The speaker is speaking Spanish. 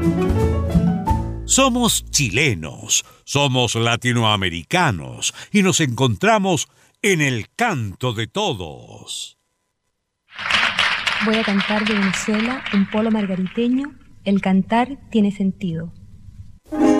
Somos chilenos, somos latinoamericanos y nos encontramos en el canto de todos. Voy a cantar de Venezuela un polo margariteño. El cantar tiene sentido.